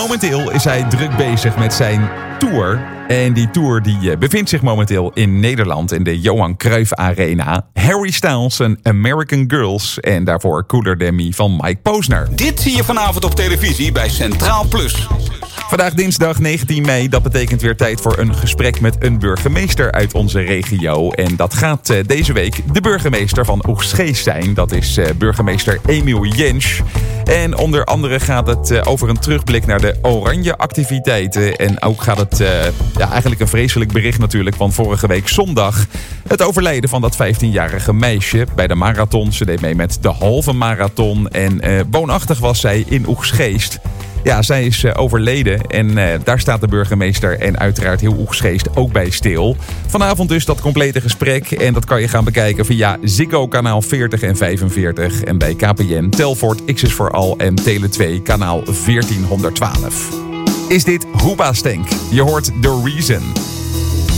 Momenteel is hij druk bezig met zijn tour. En die tour die bevindt zich momenteel in Nederland in de Johan Cruijff Arena. Harry Styles en American Girls. En daarvoor Cooler Than Me van Mike Posner. Dit zie je vanavond op televisie bij Centraal Plus. Vandaag dinsdag 19 mei, dat betekent weer tijd voor een gesprek met een burgemeester uit onze regio. En dat gaat deze week de burgemeester van Oegstgeest zijn. Dat is burgemeester Emiel Jentsch. En onder andere gaat het over een terugblik naar de oranje activiteiten. En ook gaat het eigenlijk een vreselijk bericht natuurlijk van vorige week zondag. Het overlijden van dat 15-jarige meisje bij de marathon. Ze deed mee met de halve marathon en woonachtig was zij in Oegstgeest. Ja, zij is overleden en daar staat de burgemeester en uiteraard heel Oegstgeest ook bij stil. Vanavond dus dat complete gesprek en dat kan je gaan bekijken via Ziggo kanaal 40 en 45 en bij KPN, Telfort, XS voor Al en Tele2 kanaal 1412. Is dit Hoobastank? Je hoort The Reason.